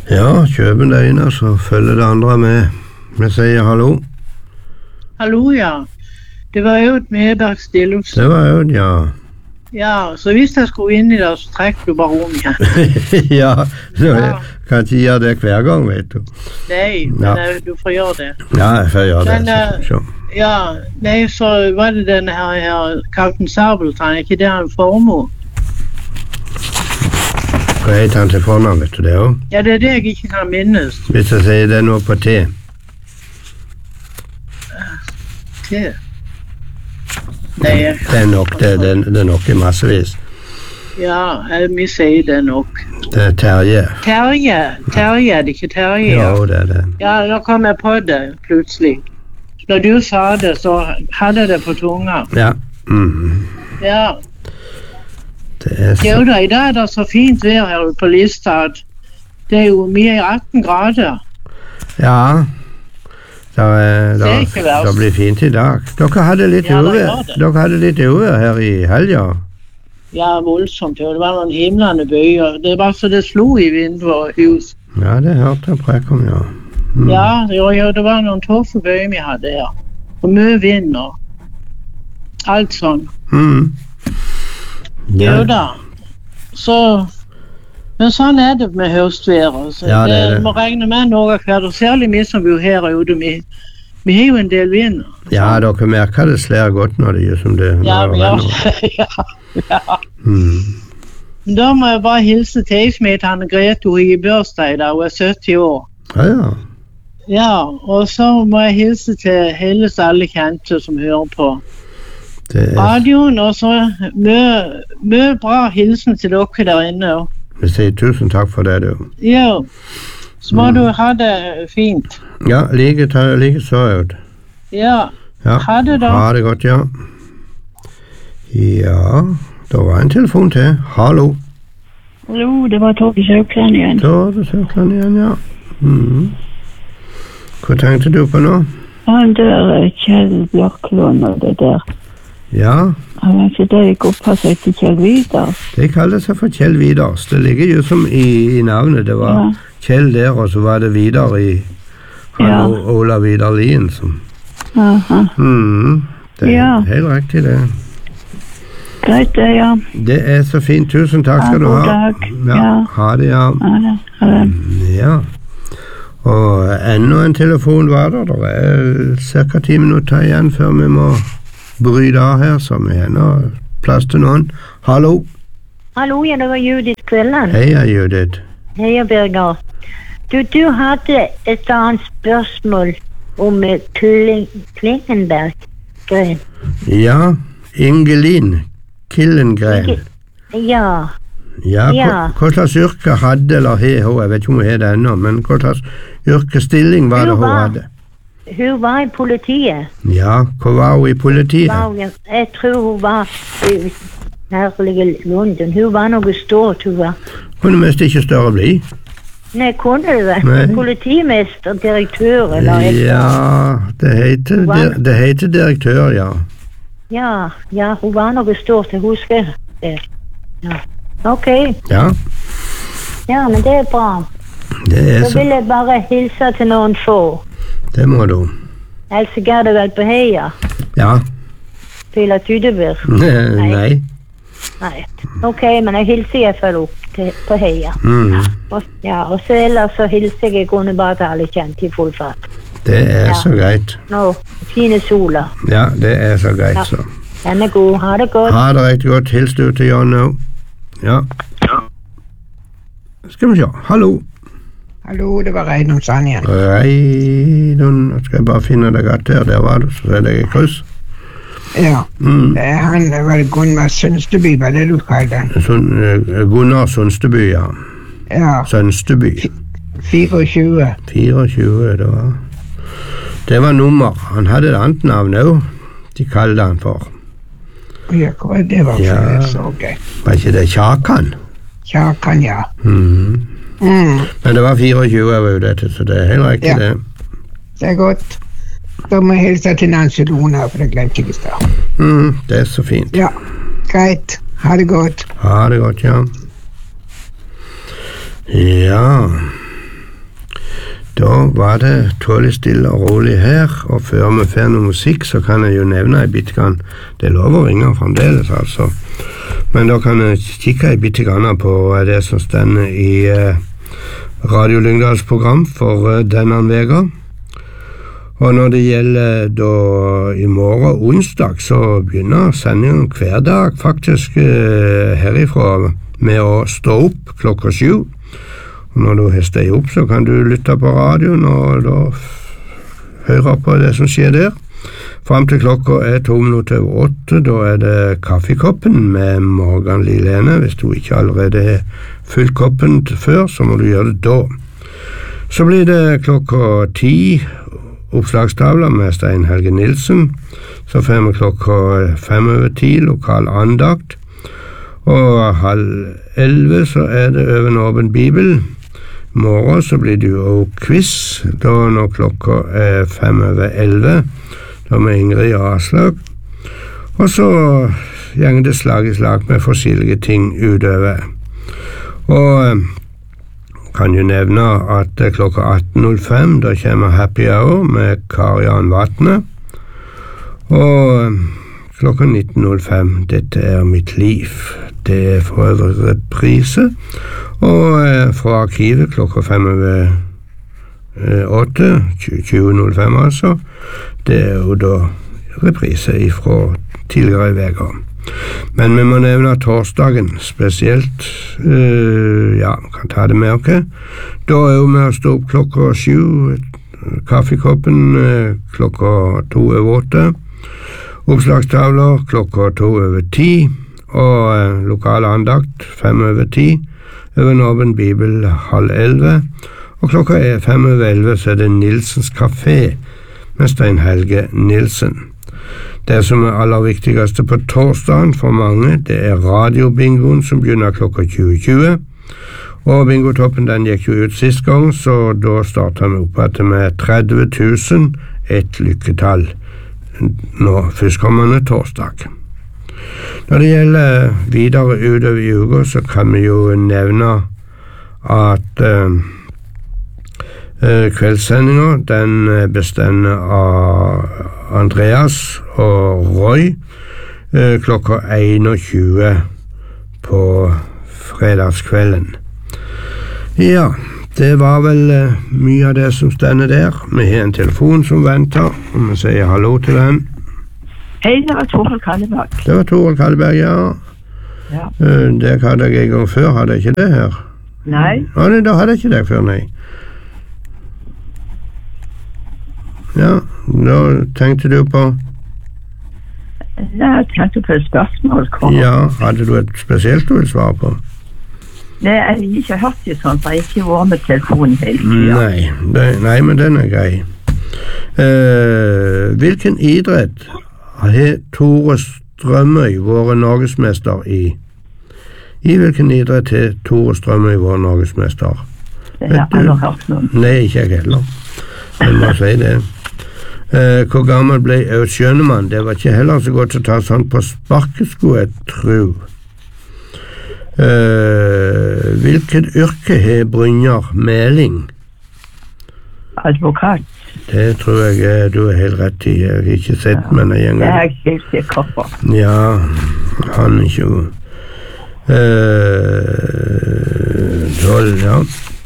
Ja, kjøpen det ene, så følger det andre med. Vi sier hallo. Hallo, ja. Det var jo et Medberg Stillums. Det var jo, ja. Ja, så hvis jeg skulle inn i det, så trekker du bare om igjen. Ja, kan ikke gjøre det hver gang, vet du. Nei, men du får gjøre det. Ja, jeg får gjøre det. Men, ja, nei, så var det denne her Captain Sabeltann, ikke det han formår? Hva heter han til fornavn, vet du det også? Ja, det er det jeg ikke kan minnes. Hvis jeg sier det nå på T. T? Nei, det er nok, det er nok i massevis. Ja, vi sier det nok. Det er Terje. Terje, er det ikke Terje? Jo, det er det. Ja, nå kom jeg på det, plutselig. Når du sa det, så hadde jeg det på tunga. Ja. Ja. Det er så... Jo da, i dag er det så fint vær her på Lista at det er jo mye 18 grader. Ja. Det blir fint i dag. Dere hadde litt uvær her i helga. Ja, voldsomt. Det var noen himlende bøyer. Det var så det slo i vinduer og hus. Ja, det hørte jeg prekk om, ja. Ja, det var noen tøffe bøyer vi hadde her. Og mye vind og alt sånn. Jo da. Men sånn er det med høstværet. Ja, det må regne med noe hvert, og særlig vi som bor her ute. Vi har jo en del vind. Ja, dere merker det slær godt når det gjør som det. Ja. Da må jeg bare hilse til jeg som heter Anne Grete, hun er i børsdag i dag, hun er 70 år. Ja. Ja, og så må jeg hilse til hele alle kjente som hører på radioen, og så mye bra hilsen til dere der inne. Vi sier tusen takk for det, du. Ja, så må du ha det fint. Ja, like så ut. Ja, ha det da. Ha det godt, ja. Ja, da var en telefon til. Hallo. Hallo, det var Torge Søkland igjen. Ja. Hva tenkte du på nå? Han der Kjell Bjørklund og det der. Ja. Han var ikke det ikke oppasset til Kjell Vidars. Det kaller seg for Kjell Vidars. Det ligger jo som i navnet. Det var Kjell der, og så var det Vidar i Olav Vidar Lien som. Det er helt riktig det. Greit det, ja. Det er så fint. Tusen takk skal du ha. God dag. Ja. Ha det, ja. Ha det. Ja. Og enda en telefon var der. Det er cirka 10 minutter igjen før vi må bryte av her, så vi har nå plass til noen. Hallo. Hallo, ja, det var Judith Kvelland. Hei, Judith. Hei, Birger. Du hadde et annet spørsmål om Klingenberg. Ja, Ingelin Killengren. Ja. Hva slags yrke hadde eller har hun? Jeg vet ikke om hun har det ennå, men hva slags yrkestilling var det hun hadde? Hun var i politiet. Ja, hva var hun i politiet? Jeg tror hun var i herlige London. Hun var noe stort, hun var. Kunne mest ikke større bli? Nei, kunne det være. Politimester, direktør, eller et. Ja, det heter direktør, ja. Ja, hun var noe stort, jeg husker det. Ja, ok. Ja. Ja, men det er bra. Så vil jeg bare hilse til noen få. Det må du. Else Gerdeveld på Heia. Ja. Pila Tydebør. Nei. Ok, men jeg hilser i hvert fall opp på Heia. Og så ellers så hilser jeg kunne bare til alle kjent i full fart. Det er så greit. Fine sola. Ja, det er så greit, så. Den er god. Ha det godt. Ha det riktig godt. Hils du til Jan nå. Ja. Skal vi se. Hallo. Hallo, det var Reidun Sand igjen. Reidun, skal jeg bare finne deg at der var du, så er det i kryss. Ja, han var Gunnar Sønsteby, var det du kalte han? Gunnar Sønsteby, ja. Ja. Sønsteby. 24. 24, det var. Det var nummer. Han hadde et annet navn også. De kalte han for. Ja, hva det var for det, så gøy. Var ikke det Kjakan? Kjakan, ja. Men det var 24 av dette, så det er helt riktig det. Det er godt. Da må jeg hilse til Nancy Lona, for det glemte jeg i stad. Det er så fint. Ja, greit. Ha det godt. Ha det godt, ja. Ja. Da var det tålig stille og rolig her, og før vi får noe musikk, så kan jeg jo nevne i bitte grann. Det er lov å ringe fremdeles, altså. Men da kan jeg kikke i bitte grann på det som stender i Radio Lyngdals program for denne vega. Og når det gjelder da i morgen onsdag, så begynner sendingen hver dag faktisk herifra med å stå opp 7:00. Og når du har stått opp, så kan du lytte på radioen og da høre på det som skjer der. Frem til klokka 7:02, da det Kaffekoppen med Morgan Lilene. Hvis du ikke allerede har fylt koppen før, så må du gjøre det da. Så blir det klokka 10 oppslagstavler med Stein Helge Nilsen. Så får vi klokka 9:05 lokal andakt. Og 10:30 så det over en åpen bibel. I morgen så blir det jo quiz, da når klokka 11:05, da med Ingrid Aslag. Og så gjenger det slag i slag med forskjellige ting utover. Og kan jo nevne at klokka 18:05, da kommer Happy Hour med Karian Vatne. Og klokka 19:05, dette mitt liv. Det for øvrig reprise. Og fra arkivet klokka 5:08, 20:05 altså. Det jo da reprise fra tidligere i veka. Men vi må nevne torsdagen spesielt. Ja, kan ta det med oss. Da jo vi å stå opp klokka 7, kaffekoppen klokka 7:08, oppslagstavler klokka 9:10, og lokal andakt 9:05, over en åpen bibel 10:30, og klokka 11:05 så det Nilsens Café med Stein Helge Nilsen. Det som aller viktigste på torsdagen for mange, det radiobingoen som begynner klokka 20:20, og bingotoppen den gikk jo ut sist gang, så da startet vi opp at med 30 000, et lykketall nå førstkommende torsdag. Når det gjelder videre utover i uka, så kan vi jo nevne at kveldssendinga den består av Andreas og Roy klokka 21 på fredagskvelden. Ja, det var vel mye av det som stender der. Vi har en telefon som venter, og vi sier hallo til den. Hei, det var Torvald Kalleberg. Det var Torvald Kalleberg, ja. Det hadde jeg en gang før, hadde jeg ikke det her? Nei. Ja, da hadde jeg ikke det før, nei. Ja, da tenkte du på? Jeg tenkte på et spørsmål. Ja, hadde du et spesielt du vil svare på? Nei, jeg har ikke hørt det sånn, for jeg har ikke vært med telefonen hele tiden. Nei, men den grei. Hvilken idrett har Tore Strømøy vært norgesmester i? I hvilken idrett har Tore Strømøy vært norgesmester? Det har jeg aldri hørt noen. Nei, ikke jeg heller. Jeg må si det. Hvor gammel ble Aud Schønemann? Det var ikke heller så godt å ta sånn på sparkesko, jeg tror. Hvilket yrke har Brynjar Meling? Advokat. Det tror jeg du helt rett i. Jeg har ikke sett, men jeg gjenger. Det er jeg helt sikker på. Ja, han er ikke god. 12, ja.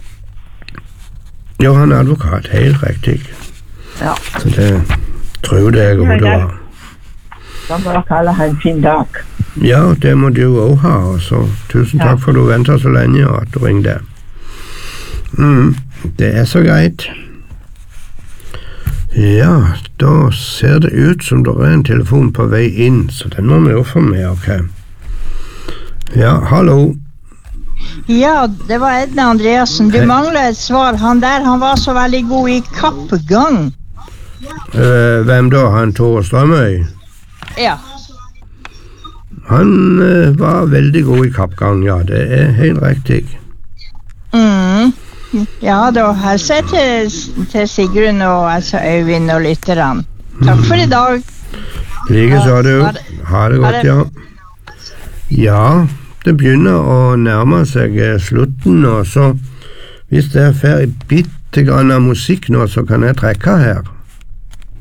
Ja, han er advokat, helt riktig. Ja. Så det tror jeg også det var. Da må dere alle ha en fin dag. Ja, det må du også ha, altså. Tusen takk for at du ventet så lenge og at du ringte. Det er så greit. Ja, da ser det ut som det er en telefon på vei inn, så den må vi jo få med, ok? Ja, hallo. Ja, det var Edna Andreassen. Du mangler et svar. Han var så veldig god i kappgang. Hvem da? Han Tore Strømøy? Ja. Han var veldig god i kappgang, ja, det er helt riktig. Ja, da hilser jeg til Sigrun og altså Øyvind og lytterne. Takk for i dag. Like så du. Ha det godt, ja. Ja, det begynner å nærme seg slutten, og så hvis det er ferdig litt grann av musikk nå, så kan jeg trekke her.